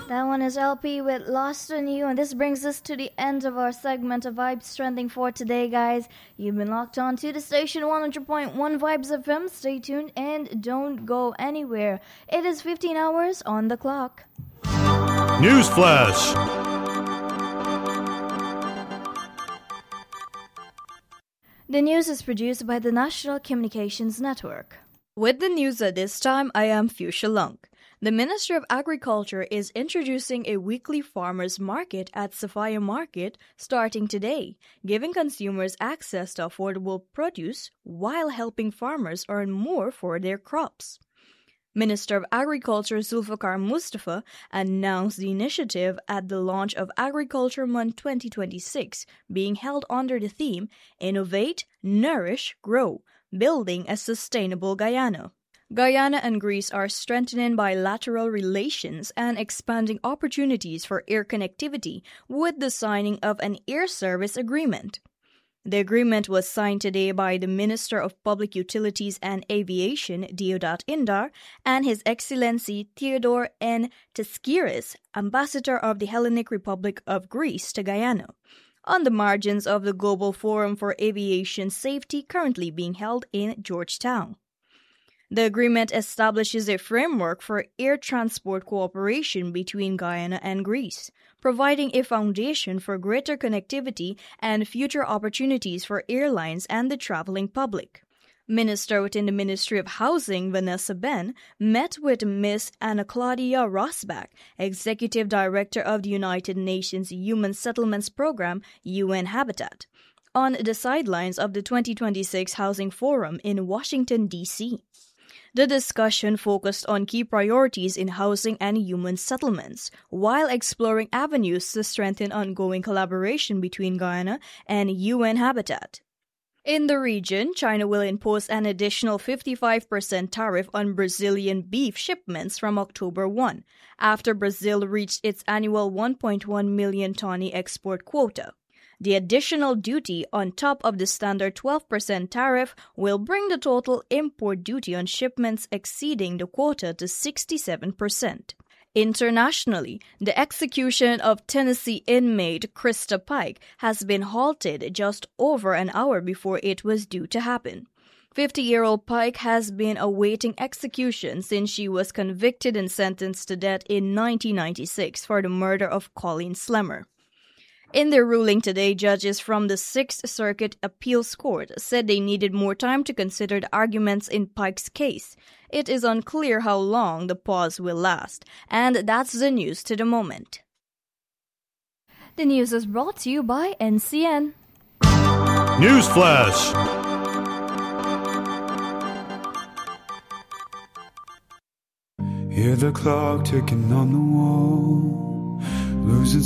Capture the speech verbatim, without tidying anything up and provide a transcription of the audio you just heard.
That one is L P with Lost on You, and this brings us to the end of our segment of Vibes Trending for today, guys. You've been locked on to the station one hundred point one Vibes F M. Stay tuned and don't go anywhere. It is fifteen hours on the clock. Newsflash! The news is produced by the National Communications Network. With the news at this time, I am Fuchsia Lung. The Ministry of Agriculture is introducing a weekly farmers market at Sophia Market starting today, giving consumers access to affordable produce while helping farmers earn more for their crops. Minister of Agriculture Zulfikar Mustafa announced the initiative at the launch of Agriculture Month twenty twenty-six, being held under the theme Innovate, Nourish, Grow, Building a Sustainable Guyana. Guyana and Greece are strengthening bilateral relations and expanding opportunities for air connectivity with the signing of an air service agreement. The agreement was signed today by the Minister of Public Utilities and Aviation, Deodat Indar, and His Excellency Theodore N. Teskiris, Ambassador of the Hellenic Republic of Greece to Guyana, on the margins of the Global Forum for Aviation Safety currently being held in Georgetown. The agreement establishes a framework for air transport cooperation between Guyana and Greece, providing a foundation for greater connectivity and future opportunities for airlines and the traveling public. Minister within the Ministry of Housing, Vanessa Ben, met with Miss Anna Claudia Rosbach, Executive Director of the United Nations Human Settlements Program, U N Habitat, on the sidelines of the twenty twenty-six Housing Forum in Washington, D C The discussion focused on key priorities in housing and human settlements, while exploring avenues to strengthen ongoing collaboration between Guyana and U N Habitat. In the region, China will impose an additional fifty-five percent tariff on Brazilian beef shipments from October first, after Brazil reached its annual one point one million tonne export quota. The additional duty on top of the standard twelve percent tariff will bring the total import duty on shipments exceeding the quota to sixty-seven percent. Internationally, the execution of Tennessee inmate Krista Pike has been halted just over an hour before it was due to happen. fifty-year-old Pike has been awaiting execution since she was convicted and sentenced to death in nineteen ninety-six for the murder of Colleen Slemmer. In their ruling today, judges from the Sixth Circuit Appeals Court said they needed more time to consider the arguments in Pike's case. It is unclear how long the pause will last. And that's the news to the moment. The news is brought to you by N C N. Newsflash! Hear the clock ticking on the wall, losing